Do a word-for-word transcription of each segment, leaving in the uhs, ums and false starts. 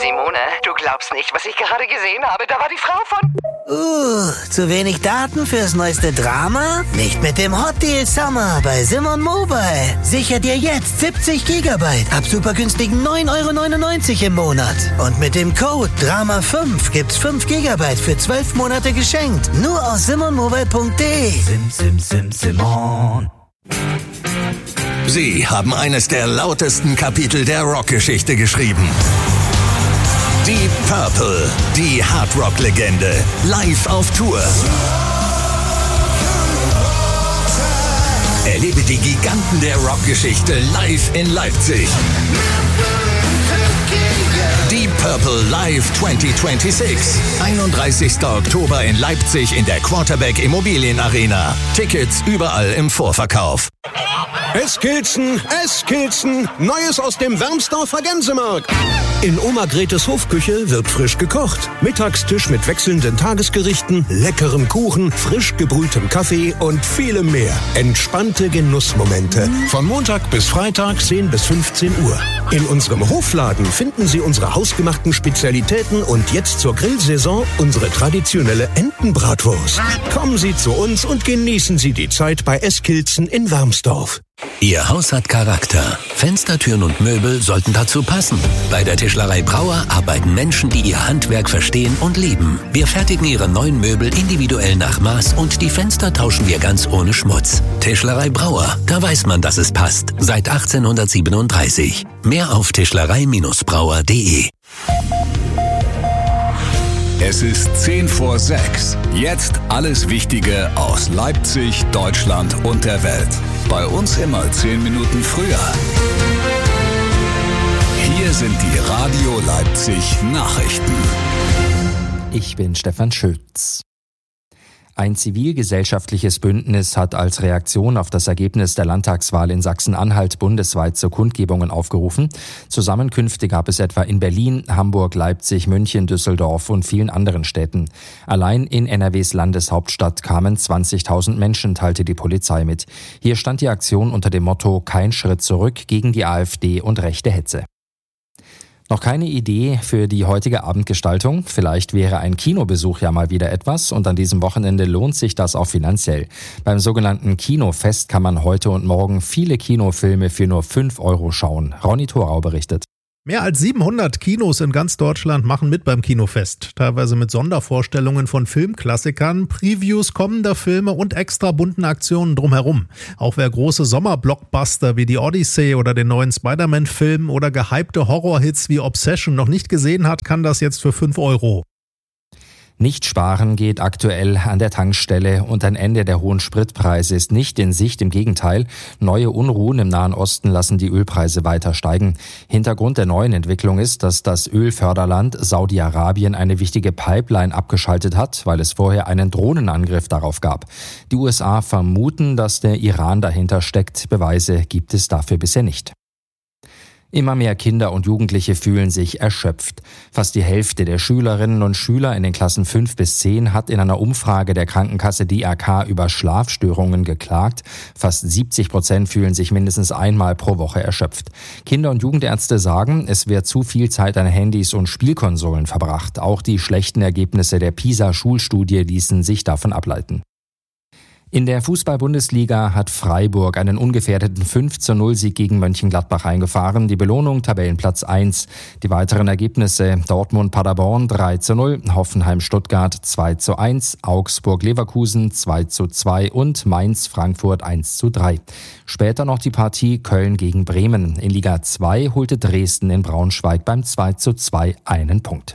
Simone, du glaubst nicht, was ich gerade gesehen habe. Da war die Frau von... Uh, zu wenig Daten fürs neueste Drama? Nicht mit dem Hot Deal Summer bei Simon Mobile. Sicher dir jetzt siebzig Gigabyte ab super günstigen neun Euro neunundneunzig im Monat. Und mit dem Code Drama fünf gibt's fünf Gigabyte für zwölf Monate geschenkt. Nur aus simon mobile punkt de. Sim, sim, sim, Simon. Sie haben eines der lautesten Kapitel der Rockgeschichte geschrieben. Deep Purple, die Hardrock-Legende, live auf Tour. Erlebe die Giganten der Rockgeschichte live in Leipzig. Deep Purple Live zwanzig sechsundzwanzig. einunddreißigster Oktober in Leipzig in der Quarterback Immobilien Arena. Tickets überall im Vorverkauf. Eskilzen, Eskilzen, Neues aus dem Wermsdorfer Gänsemarkt. In Oma Gretes Hofküche wird frisch gekocht. Mittagstisch mit wechselnden Tagesgerichten, leckerem Kuchen, frisch gebrühtem Kaffee und vielem mehr. Entspannte Genussmomente. Von Montag bis Freitag zehn bis fünfzehn Uhr. In unserem Hofladen finden Sie unsere hausgemachten Spezialitäten und jetzt zur Grillsaison unsere traditionelle Entenbratwurst. Kommen Sie zu uns und genießen Sie die Zeit bei Eskilzen in Wermsdorf. Ihr Haus hat Charakter. Fenster, Türen und Möbel sollten dazu passen. Bei der Tischlerei Brauer arbeiten Menschen, die ihr Handwerk verstehen und lieben. Wir fertigen ihre neuen Möbel individuell nach Maß und die Fenster tauschen wir ganz ohne Schmutz. Tischlerei Brauer, da weiß man, dass es passt. Seit achtzehnhundertsiebenunddreißig. Mehr auf tischlerei Bindestrich brauer punkt de. Es ist zehn vor sechs. Jetzt alles Wichtige aus Leipzig, Deutschland und der Welt. Bei uns immer zehn Minuten früher. Hier sind die Radio Leipzig Nachrichten. Ich bin Stefan Schütz. Ein zivilgesellschaftliches Bündnis hat als Reaktion auf das Ergebnis der Landtagswahl in Sachsen-Anhalt bundesweit zu Kundgebungen aufgerufen. Zusammenkünfte gab es etwa in Berlin, Hamburg, Leipzig, München, Düsseldorf und vielen anderen Städten. Allein in N R Ws Landeshauptstadt kamen zwanzigtausend Menschen, teilte die Polizei mit. Hier stand die Aktion unter dem Motto „Kein Schritt zurück gegen die AfD und rechte Hetze“. Noch keine Idee für die heutige Abendgestaltung? Vielleicht wäre ein Kinobesuch ja mal wieder etwas und an diesem Wochenende lohnt sich das auch finanziell. Beim sogenannten Kinofest kann man heute und morgen viele Kinofilme für nur fünf Euro schauen. Ronny Thorau berichtet. Mehr als siebenhundert Kinos in ganz Deutschland machen mit beim Kinofest. Teilweise mit Sondervorstellungen von Filmklassikern, Previews kommender Filme und extra bunten Aktionen drumherum. Auch wer große Sommerblockbuster wie die Odyssey oder den neuen Spider-Man-Film oder gehypte Horrorhits wie Obsession noch nicht gesehen hat, kann das jetzt für fünf Euro. Nicht sparen geht aktuell an der Tankstelle und ein Ende der hohen Spritpreise ist nicht in Sicht. Im Gegenteil, neue Unruhen im Nahen Osten lassen die Ölpreise weiter steigen. Hintergrund der neuen Entwicklung ist, dass das Ölförderland Saudi-Arabien eine wichtige Pipeline abgeschaltet hat, weil es vorher einen Drohnenangriff darauf gab. Die U S A vermuten, dass der Iran dahinter steckt. Beweise gibt es dafür bisher nicht. Immer mehr Kinder und Jugendliche fühlen sich erschöpft. Fast die Hälfte der Schülerinnen und Schüler in den Klassen fünf bis zehn hat in einer Umfrage der Krankenkasse D R K über Schlafstörungen geklagt. Fast siebzig Prozent fühlen sich mindestens einmal pro Woche erschöpft. Kinder- und Jugendärzte sagen, es wird zu viel Zeit an Handys und Spielkonsolen verbracht. Auch die schlechten Ergebnisse der PISA-Schulstudie ließen sich davon ableiten. In der Fußball-Bundesliga hat Freiburg einen ungefährdeten fünf zu null Sieg gegen Mönchengladbach eingefahren. Die Belohnung Tabellenplatz eins. Die weiteren Ergebnisse: Dortmund-Paderborn drei zu null, Hoffenheim-Stuttgart zwei zu eins, Augsburg-Leverkusen zwei zu zwei und Mainz-Frankfurt eins zu drei. Später noch die Partie Köln gegen Bremen. In Liga zwei holte Dresden in Braunschweig beim zwei zu zwei einen Punkt.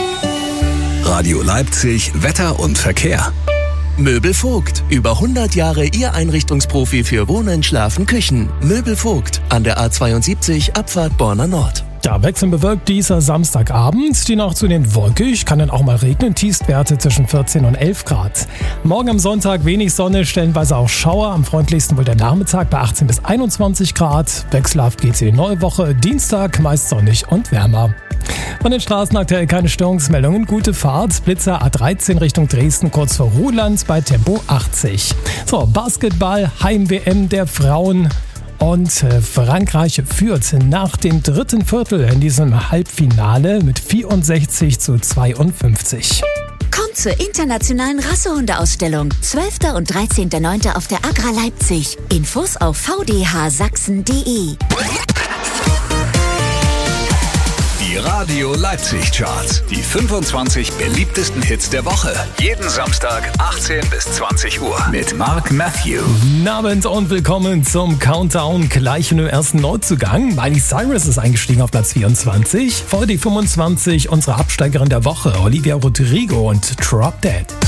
Radio Leipzig, Wetter und Verkehr. Möbel Vogt. Über hundert Jahre Ihr Einrichtungsprofi für Wohnen, Schlafen, Küchen. Möbel Vogt. An der A zweiundsiebzig, Abfahrt Borna Nord. Ja, wechselnd bewölkt dieser Samstagabend. Die Nacht zunehmend wolkig, kann dann auch mal regnen. Tiefstwerte zwischen vierzehn und elf Grad. Morgen am Sonntag wenig Sonne, stellenweise auch Schauer. Am freundlichsten wohl der Nachmittag bei achtzehn bis einundzwanzig Grad. Wechselhaft geht's in die neue Woche. Dienstag meist sonnig und wärmer. Von den Straßen aktuell keine Störungsmeldungen. Gute Fahrt. Blitzer A dreizehn Richtung Dresden kurz vor Ruhland bei Tempo achtzig. So, Basketball, Heim-W M der Frauen. Und äh, Frankreich führt nach dem dritten Viertel in diesem Halbfinale mit vierundsechzig zu zweiundfünfzig. Kommt zur internationalen Rassehundeausstellung. zwölfter und dreizehnter neunter auf der Agra Leipzig. Infos auf v d h sachsen punkt d e. Die Radio Leipzig Charts. Die fünfundzwanzig beliebtesten Hits der Woche. Jeden Samstag achtzehn bis zwanzig Uhr. Mit Mark Matthew. Guten Abend und willkommen zum Countdown. Gleich in dem ersten Neuzugang. Miley Cyrus ist eingestiegen auf Platz vierundzwanzig. Vor die fünfundzwanzig unsere Absteigerin der Woche, Olivia Rodrigo und Drop Dead.